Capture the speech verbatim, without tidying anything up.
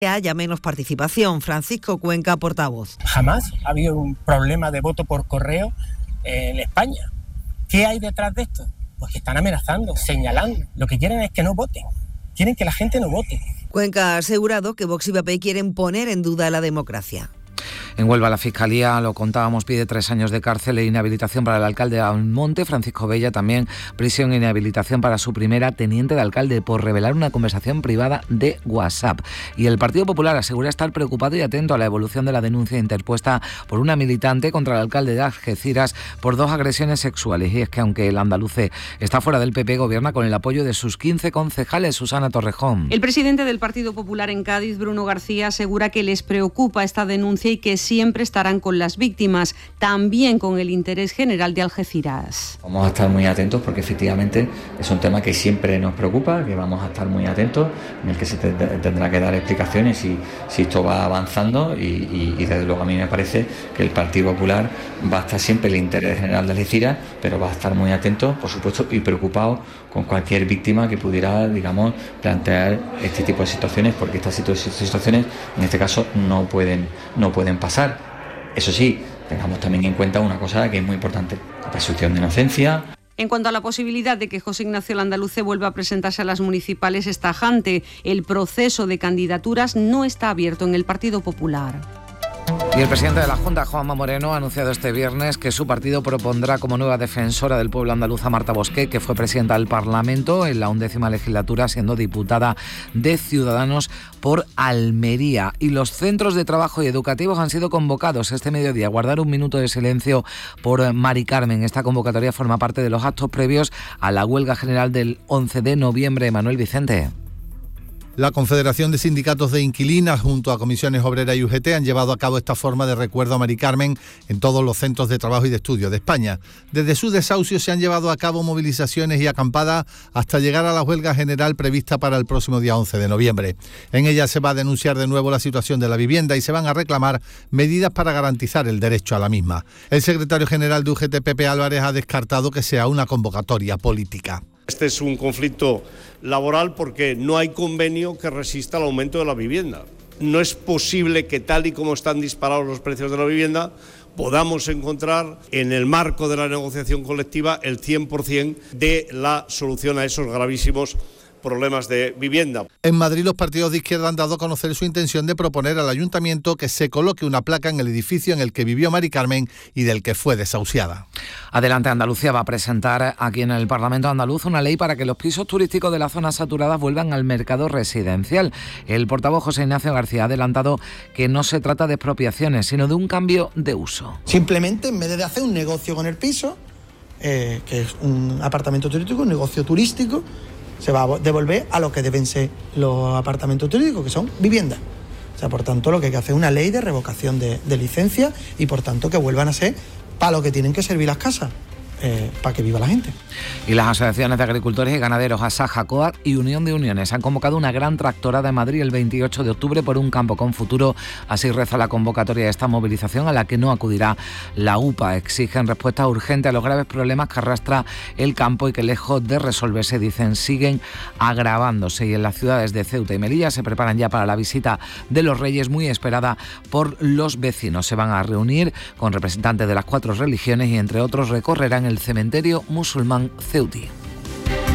que haya menos participación. Francisco Cuenca, portavoz. Jamás ha habido un problema de voto por correo en España. ¿Qué hay detrás de esto? Pues que están amenazando, señalando. Lo que quieren es que no voten. Quieren que la gente no vote. Cuenca ha asegurado que Vox y P P quieren poner en duda la democracia. En Huelva, la Fiscalía, lo contábamos, pide tres años de cárcel e inhabilitación para el alcalde de Almonte, Francisco Bella, también prisión e inhabilitación para su primera teniente de alcalde por revelar una conversación privada de WhatsApp. Y el Partido Popular asegura estar preocupado y atento a la evolución de la denuncia interpuesta por una militante contra el alcalde de Algeciras por dos agresiones sexuales. Y es que aunque el andaluce está fuera del P P, gobierna con el apoyo de sus quince concejales. Susana Torrejón. El presidente del Partido Popular en Cádiz, Bruno García, asegura que les preocupa esta denuncia y que siempre estarán con las víctimas, también con el interés general de Algeciras. Vamos a estar muy atentos porque efectivamente es un tema que siempre nos preocupa, que vamos a estar muy atentos, en el que se te, tendrá que dar explicaciones si, si esto va avanzando y, y, y desde luego a mí me parece que el Partido Popular va a estar siempre en el interés general de Algeciras, pero va a estar muy atento, por supuesto, y preocupado con cualquier víctima que pudiera, digamos, plantear este tipo de situaciones, porque estas situaciones, en este caso, no pueden, no pueden pasar. Eso sí, tengamos también en cuenta una cosa que es muy importante, la presunción de inocencia. En cuanto a la posibilidad de que José Ignacio Landaluce vuelva a presentarse a las municipales, es tajante. El proceso de candidaturas no está abierto en el Partido Popular. Y el presidente de la Junta, Juanma Moreno, ha anunciado este viernes que su partido propondrá como nueva defensora del pueblo andaluz a Marta Bosquet, que fue presidenta del Parlamento en la undécima legislatura, siendo diputada de Ciudadanos por Almería. Y los centros de trabajo y educativos han sido convocados este mediodía a guardar un minuto de silencio por Mari Carmen. Esta convocatoria forma parte de los actos previos a la huelga general del once de noviembre. Manuel Vicente. La Confederación de Sindicatos de Inquilinas junto a Comisiones Obreras y U G T han llevado a cabo esta forma de recuerdo a Mari Carmen en todos los centros de trabajo y de estudio de España. Desde su desahucio se han llevado a cabo movilizaciones y acampadas hasta llegar a la huelga general prevista para el próximo día once de noviembre. En ella se va a denunciar de nuevo la situación de la vivienda y se van a reclamar medidas para garantizar el derecho a la misma. El secretario general de U G T, Pepe Álvarez, ha descartado que sea una convocatoria política. Este es un conflicto laboral porque no hay convenio que resista al aumento de la vivienda. No es posible que, tal y como están disparados los precios de la vivienda, podamos encontrar en el marco de la negociación colectiva el cien por ciento de la solución a esos gravísimos problemas de vivienda. En Madrid, los partidos de izquierda han dado a conocer su intención de proponer al ayuntamiento que se coloque una placa en el edificio en el que vivió Mari Carmen y del que fue desahuciada. Adelante Andalucía va a presentar aquí en el Parlamento andaluz una ley para que los pisos turísticos de las zonas saturadas vuelvan al mercado residencial. El portavoz José Ignacio García ha adelantado que no se trata de expropiaciones, sino de un cambio de uso. Simplemente, en vez de hacer un negocio con el piso, eh, que es un apartamento turístico, un negocio turístico, se va a devolver a lo que deben ser los apartamentos turísticos, que son viviendas. O sea, por tanto, lo que hay que hacer es una ley de revocación de, de licencia y, por tanto, que vuelvan a ser para lo que tienen que servir las casas. Eh, para que viva la gente. Y las asociaciones de agricultores y ganaderos Asaja, COAG y Unión de Uniones han convocado una gran tractorada en Madrid el veintiocho de octubre por un campo con futuro. Así reza la convocatoria de esta movilización, a la que no acudirá la UPA. Exigen respuesta urgente a los graves problemas que arrastra el campo y que, lejos de resolverse, dicen, siguen agravándose. Y en las ciudades de Ceuta y Melilla se preparan ya para la visita de los Reyes, muy esperada por los vecinos. Se van a reunir con representantes de las cuatro religiones y, entre otros, recorrerán el cementerio musulmán ceutí.